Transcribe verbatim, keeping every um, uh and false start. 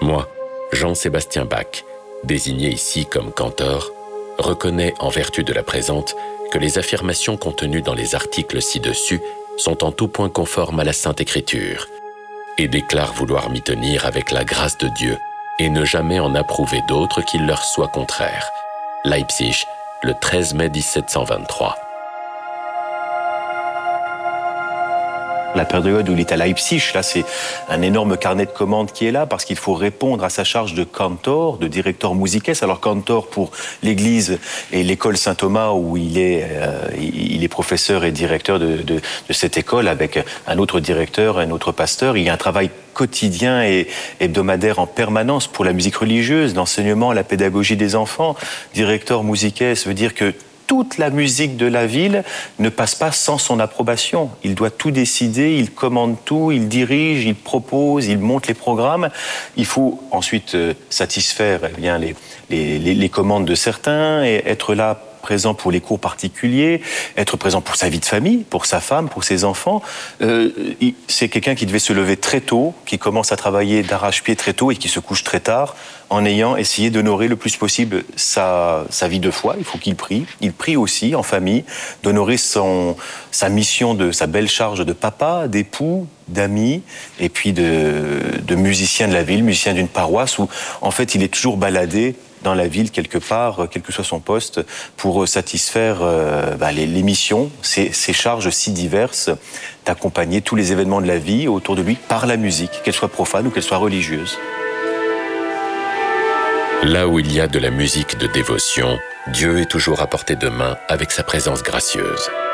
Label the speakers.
Speaker 1: Moi, Jean-Sébastien Bach, désigné ici comme cantor, reconnais en vertu de la présente que les affirmations contenues dans les articles ci-dessus sont en tout point conformes à la Sainte Écriture et déclare vouloir m'y tenir avec la grâce de Dieu et ne jamais en approuver d'autres qui leur soient contraires. Leipzig, le treize mai mille sept cent vingt-trois.
Speaker 2: La période où il est à Leipzig, là, c'est un énorme carnet de commandes qui est là parce qu'il faut répondre à sa charge de cantor, de directeur musices. Alors cantor pour l'église et l'école Saint-Thomas où il est, euh, il est professeur et directeur de, de, de cette école avec un autre directeur, un autre pasteur. Il y a un travail quotidien et hebdomadaire en permanence pour la musique religieuse, l'enseignement, la pédagogie des enfants. Directeur musiques veut dire que toute la musique de la ville ne passe pas sans son approbation. Il doit tout décider, il commande tout, il dirige, il propose, il monte les programmes. Il faut ensuite euh, satisfaire eh bien, les, les, les, les commandes de certains et être là présent pour les cours particuliers, être présent pour sa vie de famille, pour sa femme, pour ses enfants. Euh, c'est quelqu'un qui devait se lever très tôt, qui commence à travailler d'arrache-pied très tôt et qui se couche très tard, en ayant essayé d'honorer le plus possible sa, sa vie de foi. Il faut qu'il prie. Il prie aussi en famille, d'honorer son, sa mission, de sa belle charge de papa, d'époux, d'amis, et puis de, de musicien de la ville, musicien d'une paroisse, où en fait il est toujours baladé dans la ville quelque part, quel que soit son poste, pour satisfaire euh, bah, les, les missions, ces, ces charges si diverses, d'accompagner tous les événements de la vie autour de lui par la musique, qu'elle soit profane ou qu'elle soit religieuse.
Speaker 1: Là où il y a de la musique de dévotion, Dieu est toujours à portée de main avec sa présence gracieuse.